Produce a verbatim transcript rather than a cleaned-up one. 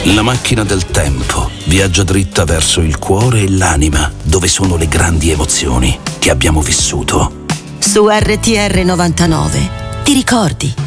La macchina del tempo viaggia dritta verso il cuore e l'anima, dove sono le grandi emozioni che abbiamo vissuto. Su R T R novantanove ti ricordi?